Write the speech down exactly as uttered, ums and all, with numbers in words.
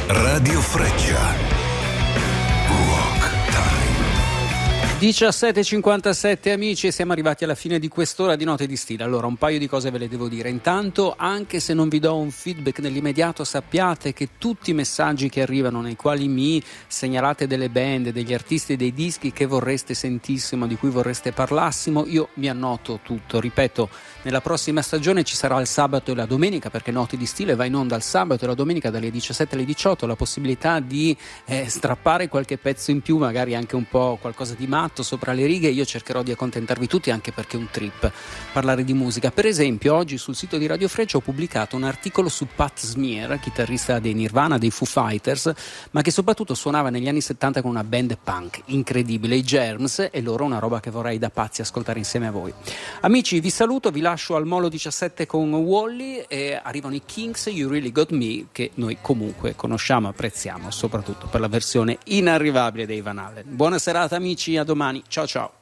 Radio Freccia. diciassette e cinquantasette amici, siamo arrivati alla fine di quest'ora di Note di Stile. Allora, un paio di cose ve le devo dire. Intanto, anche se non vi do un feedback nell'immediato, sappiate che tutti i messaggi che arrivano, nei quali mi segnalate delle band, degli artisti e dei dischi che vorreste sentissimo, di cui vorreste parlassimo, io mi annoto tutto. Ripeto, nella prossima stagione ci sarà il sabato e la domenica, perché Note di Stile va in onda il sabato e la domenica dalle diciassette alle diciotto, la possibilità di eh, strappare qualche pezzo in più, magari anche un po' qualcosa di matto sopra le righe. Io cercherò di accontentarvi tutti, anche perché è un trip parlare di musica. Per esempio, oggi sul sito di Radio Freccia ho pubblicato un articolo su Pat Smear, chitarrista dei Nirvana, dei Foo Fighters, ma che soprattutto suonava negli anni settanta con una band punk incredibile, i Germs, e loro una roba che vorrei da pazzi ascoltare insieme a voi. Amici, vi saluto, vi lascio al Molo diciassette con Wally e arrivano i Kinks, You Really Got Me, che noi comunque conosciamo e apprezziamo, soprattutto per la versione inarrivabile dei Van Halen. Buona serata amici, a domani, ciao ciao.